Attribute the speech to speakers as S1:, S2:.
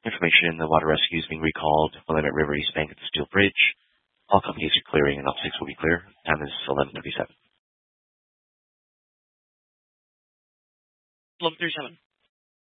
S1: Information, the water rescue is being recalled. Willamette River, East Bank at the Steel Bridge. All companies are clearing and all 6 will be clear. Time is 11:37.
S2: 11:37.